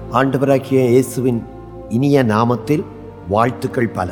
ஆண்டவராகிய இயேசுவின் இனிய நாமத்தில் வாழ்த்துக்கள் பல.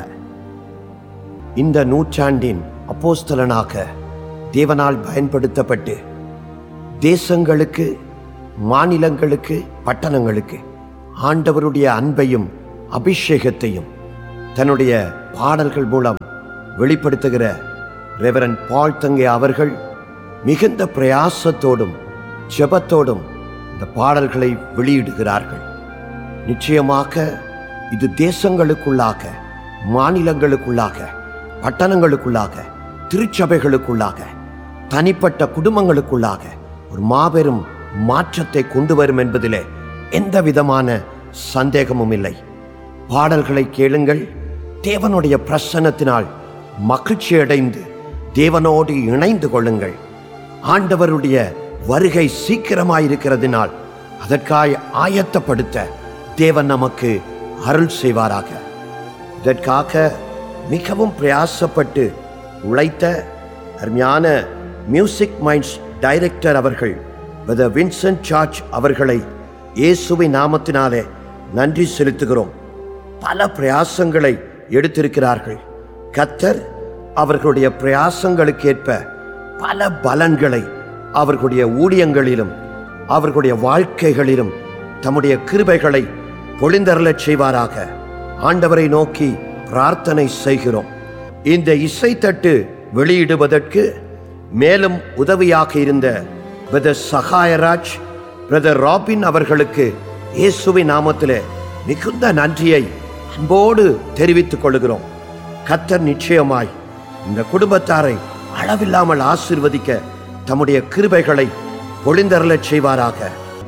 இந்த நூற்றாண்டின் அப்போஸ்தலனாக தேவனால் பயன்படுத்தப்பட்டு தேசங்களுக்கு, மாநிலங்களுக்கு, பட்டணங்களுக்கு ஆண்டவருடைய அன்பையும் அபிஷேகத்தையும் தன்னுடைய பாடல்கள் மூலம் வெளிப்படுத்துகிற ரெவரண்ட் பால் தங்கே அவர்கள் மிகுந்த பிரயாசத்தோடும் ஜெபத்தோடும் இந்த பாடல்களை வெளியிடுகிறார்கள். நிச்சயமாக இது தேசங்களுக்குள்ளாக, மாநிலங்களுக்குள்ளாக, பட்டணங்களுக்குள்ளாக, திருச்சபைகளுக்குள்ளாக, தனிப்பட்ட குடும்பங்களுக்குள்ளாக ஒரு மாபெரும் மாற்றத்தை கொண்டு வரும் என்பதிலே எந்த விதமான சந்தேகமும் இல்லை. பாடல்களை கேளுங்கள். தேவனுடைய பிரசன்னத்தினால் மகிழ்ச்சி அடைந்து தேவனோடு இணைந்து கொள்ளுங்கள். ஆண்டவருடைய வருகை சீக்கிரமாயிருக்கிறதினால் அதற்காய் ஆயத்தப்படுத்த தேவன் நமக்கு அருள் செய்வாராக. இதற்காக மிகவும் பிரயாசப்பட்டு உழைத்த அருமையான மியூசிக் மைண்ட்ஸ் டைரக்டர் அவர்கள் பிரதர் வின்சென்ட் சார்ஜ் அவர்களை இயேசுவின் நாமத்தினாலே நன்றி செலுத்துகிறோம். பல பிரயாசங்களை எடுத்திருக்கிறார்கள். கர்த்தர் அவர்களுடைய பிரயாசங்களுக்கேற்ப பல பலன்களை அவர்களுடைய ஊழியங்களிலும் அவர்களுடைய வாழ்க்கைகளிலும் தம்முடைய கிருபைகளை பொழிந்தருளச் செய்வாராக. ஆண்டவரை நோக்கி பிரார்த்தனை செய்கிறோம். இந்த இசைத்தட்டு வெளியிடுவதற்கு மேலும் உதவியாக இருந்த பிரதர் சகாயராஜ், பிரதர் ராபின் அவர்களுக்கு இயேசுவின் நாமத்திலே மிகுந்த நன்றியை அன்போடு தெரிவித்துக் கொள்கிறோம். கர்த்தர் நிச்சயமாய் இந்த குடும்பத்தாரை அளவில்லாமல் ஆசீர்வதிக்க தம்முடைய கிருபைகளை பொழிந்தருளச் செய்வாராக.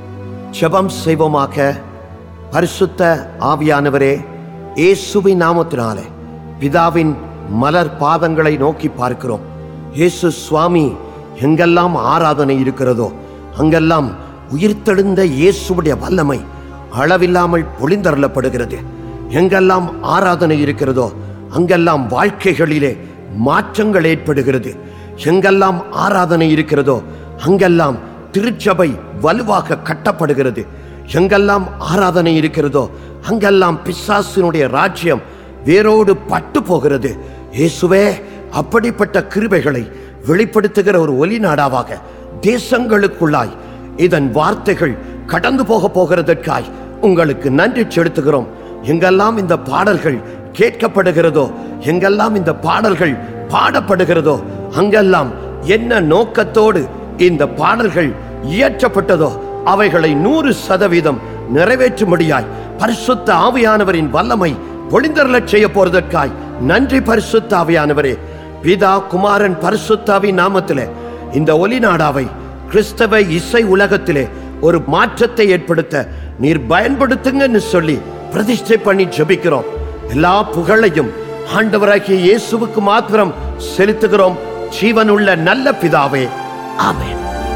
ஜெபம் செய்வோமாக. பரிசுத்த ஆவியானவரே, இயேசுவின் நாமத்தினாலே பிதாவின் மலர் பாதங்களை நோக்கி பார்க்கிறோம். இயேசு சுவாமி, எங்கெல்லாம் ஆராதனை இருக்கிறதோ அங்கெல்லாம் உயிர்த்தெழுந்த இயேசுவுடைய வல்லமை அளவில்லாமல் பொழிந்தருளப்படுகிறது. எங்கெல்லாம் ஆராதனை இருக்கிறதோ அங்கெல்லாம் வாழ்க்கைகளிலே மாற்றங்கள் ஏற்படுகிறது. எங்கெல்லாம் ஆராதனை இருக்கிறதோ அங்கெல்லாம் திருச்சபை வலுவாக கட்டப்படுகிறது. எங்கெல்லாம் ஆராதனை இருக்கிறதோ அங்கெல்லாம் பிசாசினுடைய ராஜ்யம் வேரோடு பட்டு போகிறது. இயேசுவே, அப்படிப்பட்ட கிருபைகளை வெளிப்படுத்துகிற ஒரு ஒலி நாடாவாக தேசங்களுக்குள்ளாய் இதன் வார்த்தைகள் கடந்து போகிறதற்காய் உங்களுக்கு நன்றி செலுத்துகிறோம். எங்கெல்லாம் இந்த பாடல்கள் கேட்கப்படுகிறதோ, எங்கெல்லாம் இந்த பாடல்கள் பாடப்படுகிறதோ அங்கெல்லாம் என்ன நோக்கத்தோடு இந்த பாடல்கள் இயற்றப்பட்டதோ அவைகளை 100% நிறைவேற்றும்படியாய் பரிசுத்த ஆவியானவரின் வல்லமை பொழிந்தருளச் செய்ய போறதற்காய் நன்றி. பரிசுத்த ஆவியானவரே, பிதா, குமாரன், பரிசுத்தாவின் நாமத்திலே இந்த ஒலி நாடாவை கிறிஸ்தவ இசை உலகத்திலே ஒரு மாற்றத்தை ஏற்படுத்த நீர் பயன்படுத்துங்கன்னு சொல்லி பிரதிஷ்டை பண்ணி ஜெபிக்கிறோம். எல்லா புகழையும் ஆண்டவராகிய இயேசுவுக்கு மாத்திரம் செலுத்துகிறோம். ஜீவனுள்ள நல்ல பிதாவே, ஆமென்.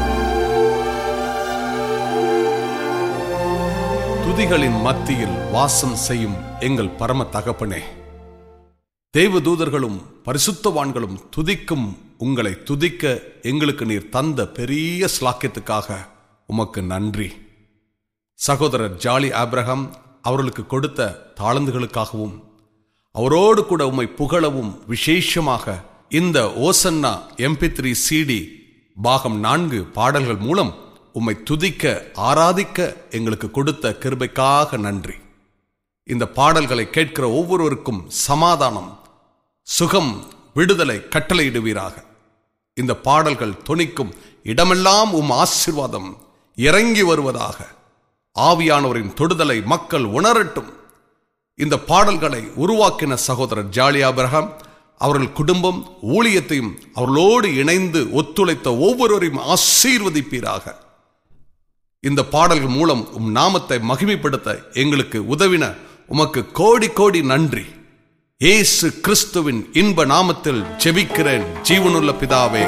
துதிகளின் மத்தியில் வாசம் செய்யும் எங்கள் பரம தகப்பனே, தேவதூதர்களும் பரிசுத்தவான்களும் துதிக்கும் உங்களை துதிக்க எங்களுக்கு நீர் தந்த பெரிய ஸ்லாக்கியத்துக்காக உமக்கு நன்றி. சகோதரர் ஜாலி ஆபிரகாம் அவர்களுக்கு கொடுத்த தாளந்துகளுக்காகவும் அவரோடு கூட உம்மை புகழவும், விசேஷமாக இந்த ஓசன்னா MP3 CD பாகம் 4 பாடல்கள் மூலம் உம்மை துதிக்க, ஆராதிக்க எங்களுக்கு கொடுத்த கிருபைக்காக நன்றி. இந்த பாடல்களை கேட்கிற ஒவ்வொருவருக்கும் சமாதானம், சுகம், விடுதலை கட்டளையிடுவீராக. இந்த பாடல்கள் தொனிக்கும் இடமெல்லாம் உம் ஆசீர்வாதம் இறங்கி வருவதாக. ஆவியானவரின் தொடுதலை மக்கள் உணரட்டும். இந்த பாடல்களை உருவாக்கின சகோதரர் ஜாலி ஆபிரகாம் அவர்கள் குடும்பம், ஊழியத்தையும் அவர்களோடு இணைந்து ஒத்துழைத்த ஒவ்வொருவரையும் ஆசீர்வதிப்பீராக. இந்த பாடல்கள் மூலம் உம் நாமத்தை மகிமைப்படுத்த எங்களுக்கு உதவின உமக்கு கோடி கோடி நன்றி. இயேசு கிறிஸ்துவின் இன்ப நாமத்தில் ஜெபிக்கிறேன், ஜீவனுள்ள பிதாவே,